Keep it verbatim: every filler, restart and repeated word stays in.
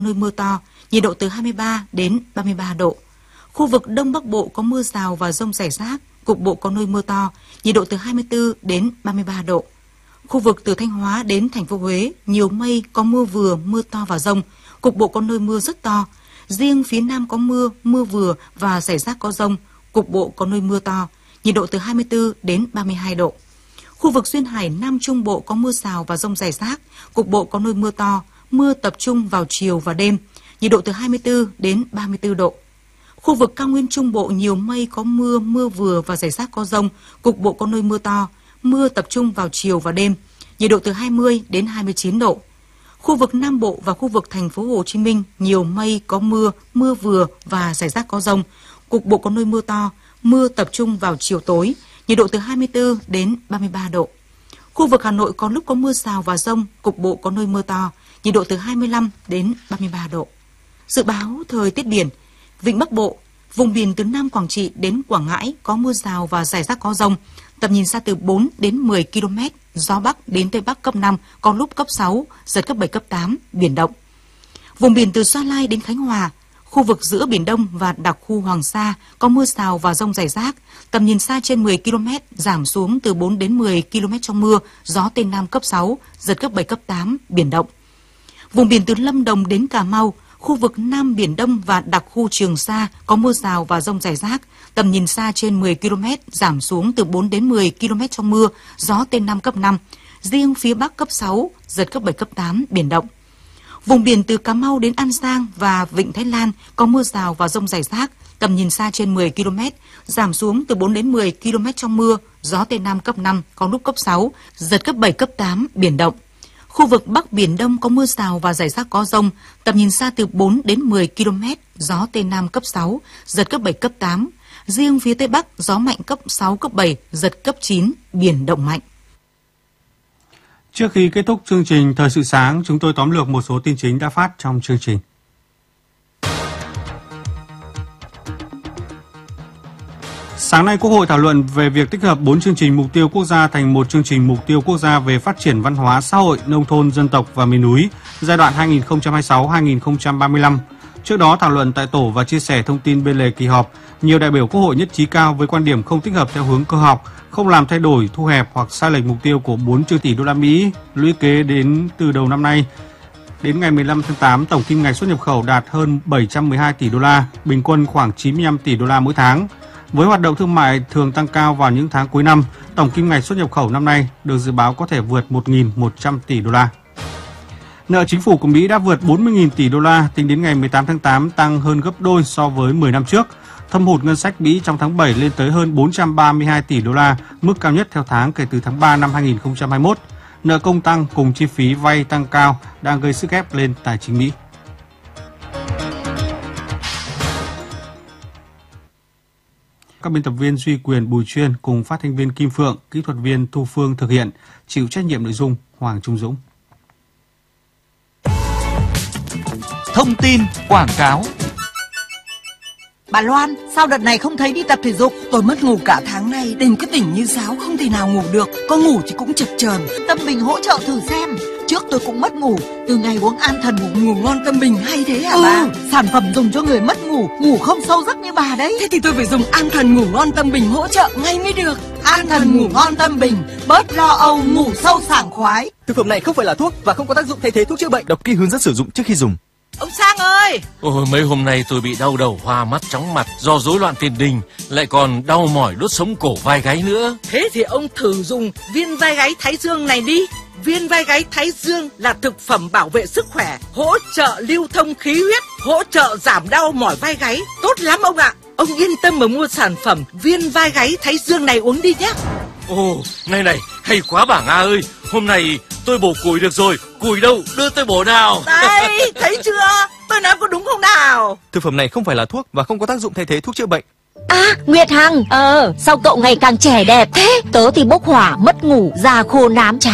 nơi mưa to, nhiệt độ từ hai mươi ba đến ba mươi ba độ. Khu vực Đông Bắc Bộ có mưa rào và dông rải rác, cục bộ có nơi mưa to, nhiệt độ từ hai mươi tư đến ba mươi ba độ. Khu vực từ Thanh Hóa đến thành phố Huế, nhiều mây, có mưa vừa, mưa to và dông, cục bộ có nơi mưa rất to. Riêng phía Nam có mưa, mưa vừa và rải rác có dông, cục bộ có nơi mưa to, nhiệt độ từ hai mươi tư đến ba mươi hai độ. Khu vực Duyên Hải Nam Trung Bộ có mưa rào và dông rải rác, cục bộ có nơi mưa to, mưa tập trung vào chiều và đêm, nhiệt độ từ hai mươi tư đến ba mươi tư độ. Khu vực Cao Nguyên Trung Bộ nhiều mây, có mưa, mưa vừa và rải rác có dông, cục bộ có nơi mưa to, mưa tập trung vào chiều và đêm, nhiệt độ từ hai mươi đến hai mươi chín độ. Khu vực Nam Bộ và khu vực thành phố Hồ Chí Minh nhiều mây, có mưa, mưa vừa và rải rác có dông, cục bộ có nơi mưa to, mưa tập trung vào chiều tối, nhiệt độ từ hai mươi tư đến ba mươi ba độ. Khu vực Hà Nội có lúc có mưa rào và dông, cục bộ có nơi mưa to, nhiệt độ từ hai mươi lăm đến ba mươi ba độ. Dự báo thời tiết biển, Vịnh Bắc Bộ, vùng biển từ Nam Quảng Trị đến Quảng Ngãi có mưa rào và rải rác có dông, tầm nhìn xa từ bốn đến mười ki lô mét, gió Bắc đến Tây Bắc cấp năm, có lúc cấp sáu, giật cấp bảy, cấp tám, biển động. Vùng biển từ Gia Lai đến Khánh Hòa, khu vực giữa Biển Đông và đặc khu Hoàng Sa có mưa rào và dông rải rác, tầm nhìn xa trên mười ki lô mét, giảm xuống từ bốn đến mười ki lô mét trong mưa, gió Tây Nam cấp sáu, giật cấp bảy, cấp tám, biển động. Vùng biển từ Lâm Đồng đến Cà Mau, khu vực Nam Biển Đông và đặc khu Trường Sa có mưa rào và dông rải rác, tầm nhìn xa trên mười ki lô mét, giảm xuống từ bốn đến mười ki lô mét trong mưa, gió Tây Nam cấp năm, riêng phía Bắc cấp sáu, giật cấp bảy, cấp tám, biển động. Vùng biển từ Cà Mau đến An Giang và Vịnh Thái Lan có mưa rào và dông rải rác, tầm nhìn xa trên mười ki lô mét, giảm xuống từ bốn đến mười ki lô mét trong mưa, gió Tây Nam cấp năm, có lúc cấp sáu, giật cấp bảy, cấp tám, biển động. Khu vực Bắc Biển Đông có mưa rào và rải rác có dông, tầm nhìn xa từ bốn đến mười ki lô mét, gió Tây Nam cấp sáu, giật cấp bảy, cấp tám. Riêng phía Tây Bắc, gió mạnh cấp sáu, cấp bảy, giật cấp chín, biển động mạnh. Trước khi kết thúc chương trình Thời sự sáng, chúng tôi tóm lược một số tin chính đã phát trong chương trình. Sáng nay, Quốc hội thảo luận về việc tích hợp bốn chương trình mục tiêu quốc gia thành một chương trình mục tiêu quốc gia về phát triển văn hóa xã hội, nông thôn, dân tộc và miền núi giai đoạn hai nghìn không trăm hai mươi sáu đến hai nghìn không trăm ba mươi lăm. Trước đó, thảo luận tại tổ và chia sẻ thông tin bên lề kỳ họp, nhiều đại biểu Quốc hội nhất trí cao với quan điểm không tích hợp theo hướng cơ học, không làm thay đổi, thu hẹp hoặc sai lệch mục tiêu của bốn triệu tỷ đô la Mỹ lũy kế đến từ đầu năm nay. Đến ngày mười lăm tháng tám, tổng kim ngạch xuất nhập khẩu đạt hơn bảy trăm mười hai tỷ đô la, bình quân khoảng chín mươi lăm tỷ đô la mỗi tháng. Với hoạt động thương mại thường tăng cao vào những tháng cuối năm, tổng kim ngạch xuất nhập khẩu năm nay được dự báo có thể vượt một nghìn một trăm tỷ đô la. Nợ chính phủ của Mỹ đã vượt bốn mươi nghìn tỷ đô la tính đến ngày mười tám tháng tám, tăng hơn gấp đôi so với mười năm trước. Thâm hụt ngân sách Mỹ trong tháng bảy lên tới hơn bốn trăm ba mươi hai tỷ đô la, mức cao nhất theo tháng kể từ tháng ba năm hai nghìn không trăm hai mươi mốt. Nợ công tăng cùng chi phí vay tăng cao đang gây sức ép lên tài chính Mỹ. Các biên tập viên Duy Quyền, Bùi Chuyên cùng phát thanh viên Kim Phượng, kỹ thuật viên Thu Phương thực hiện, chịu trách nhiệm nội dung Hoàng Trung Dũng. Thông tin quảng cáo. Bà Loan, sao đợt này không thấy đi tập thể dục? Tôi mất ngủ cả tháng nay, đêm cứ tỉnh như sáo, không thể nào ngủ được. Có ngủ thì cũng chập chờn. Tâm Bình hỗ trợ thử xem. Trước tôi cũng mất ngủ, từ ngày uống An Thần ngủ ngủ ngon Tâm Bình hay thế hả ừ. bà? Sản phẩm dùng cho người mất ngủ, ngủ không sâu giấc như bà đấy. Thế thì tôi phải dùng An Thần ngủ ngon Tâm Bình hỗ trợ ngay mới được. An Thần ngủ ngon Tâm Bình, bớt lo âu, ngủ sâu sảng khoái. Thực phẩm này không phải là thuốc và không có tác dụng thay thế thuốc chữa bệnh. Đọc kỹ hướng dẫn sử dụng trước khi dùng. Ông Sang ơi! Ôi, mấy hôm nay tôi bị đau đầu, hoa mắt, chóng mặt do rối loạn tiền đình, lại còn đau mỏi đốt sống cổ vai gáy nữa. Thế thì ông thử dùng viên vai gáy Thái Dương này đi. Viên vai gáy Thái Dương là thực phẩm bảo vệ sức khỏe, hỗ trợ lưu thông khí huyết, hỗ trợ giảm đau mỏi vai gáy. Tốt lắm ông ạ! Ông yên tâm mà mua sản phẩm viên vai gáy Thái Dương này uống đi nhé. Ồ, này này, hay quá bà Nga ơi, hôm nay tôi bổ củi được rồi, củi đâu, đưa tôi bổ nào. Đây, thấy chưa? Tôi nói có đúng không nào? Thực phẩm này không phải là thuốc và không có tác dụng thay thế thuốc chữa bệnh. À, Nguyệt Hằng, ờ, sao cậu ngày càng trẻ đẹp thế? Tớ thì bốc hỏa, mất ngủ, da khô nám chán.